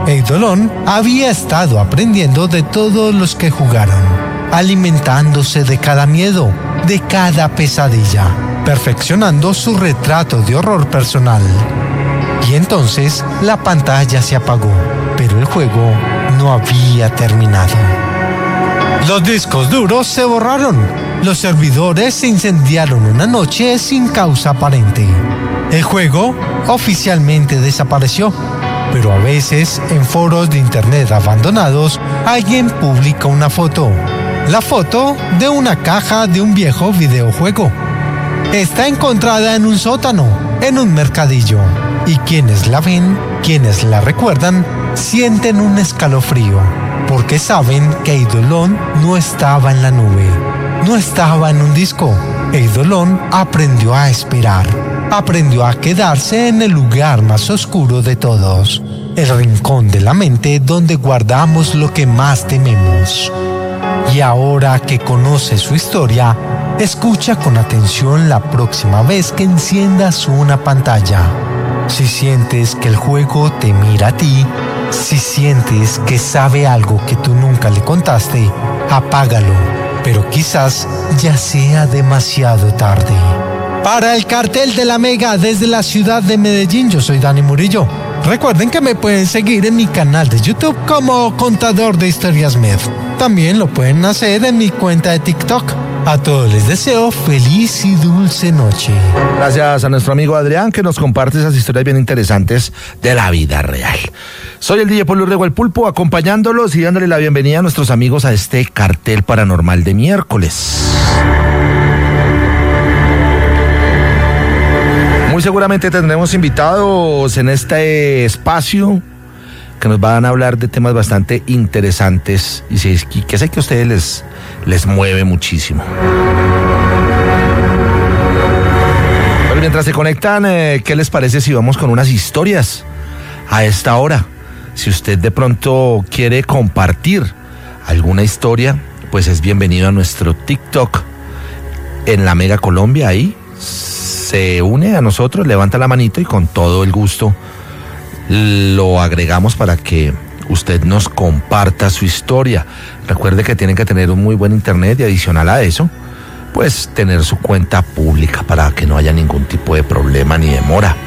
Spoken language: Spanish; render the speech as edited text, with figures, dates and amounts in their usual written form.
Eidolon había estado aprendiendo de todos los que jugaron, alimentándose de cada miedo, de cada pesadilla, perfeccionando su retrato de horror personal. Y entonces la pantalla se apagó, pero el juego no había terminado. Los discos duros se borraron, los servidores se incendiaron una noche sin causa aparente. El juego oficialmente desapareció, pero a veces en foros de internet abandonados alguien publica una foto. La foto de una caja de un viejo videojuego. Está encontrada en un sótano, en un mercadillo, y quienes la ven, quienes la recuerdan, sienten un escalofrío, porque saben que Eidolon no estaba en la nube, no estaba en un disco. Eidolon aprendió a esperar, aprendió a quedarse en el lugar más oscuro de todos, el rincón de la mente donde guardamos lo que más tememos. Y ahora que conoce su historia, escucha con atención la próxima vez que enciendas una pantalla. Si sientes que el juego te mira a ti, si sientes que sabe algo que tú nunca le contaste, apágalo, pero quizás ya sea demasiado tarde. Para el Cartel de la Mega desde la ciudad de Medellín, yo soy Dani Murillo. Recuerden que me pueden seguir en mi canal de YouTube como Contador de Historias Med. También lo pueden hacer en mi cuenta de TikTok. A todos les deseo feliz y dulce noche. Gracias a nuestro amigo Adrián que nos comparte esas historias bien interesantes de la vida real. Soy el DJ Polo Rego el Pulpo, acompañándolos y dándole la bienvenida a nuestros amigos a este cartel paranormal de miércoles. Muy seguramente tendremos invitados en este espacio que nos van a hablar de temas bastante interesantes y que sé que a ustedes les mueve muchísimo. Pero mientras se conectan, ¿qué les parece si vamos con unas historias a esta hora? Si usted de pronto quiere compartir alguna historia, pues es bienvenido a nuestro TikTok en la Mega Colombia. Ahí se une a nosotros, levanta la manito y con todo el gusto lo agregamos para que usted nos comparta su historia. Recuerde que tienen que tener un muy buen internet y adicional a eso, pues tener su cuenta pública para que no haya ningún tipo de problema ni demora.